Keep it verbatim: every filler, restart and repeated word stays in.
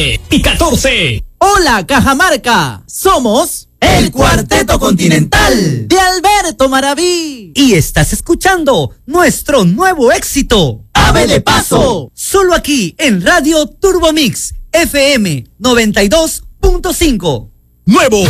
trece y catorce. Hola, Cajamarca. Somos el Cuarteto Continental de Alberto Maraví. Y estás escuchando nuestro nuevo éxito, Ave de Paso. Solo aquí en Radio Turbo Mix F M noventa y dos punto cinco. Nuevo